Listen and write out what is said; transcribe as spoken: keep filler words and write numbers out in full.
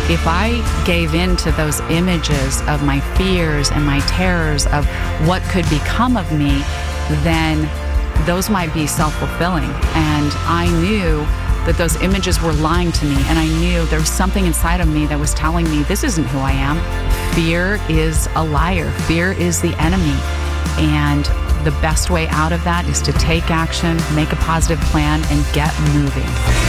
if I gave in to those images of my fears and my terrors of what could become of me, then those might be self-fulfilling. And I knew that those images were lying to me, and I knew there was something inside of me that was telling me this isn't who I am. Fear is a liar. Fear is the enemy. And the best way out of that is to take action, make a positive plan, and get moving.